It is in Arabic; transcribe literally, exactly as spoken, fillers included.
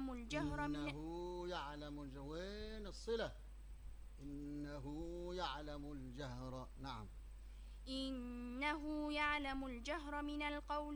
يعلم الجهر من إنه يعلم الجهر. وين الصلة؟ إنه يعلم الجهر. نعم. إنه يعلم الجهر من القول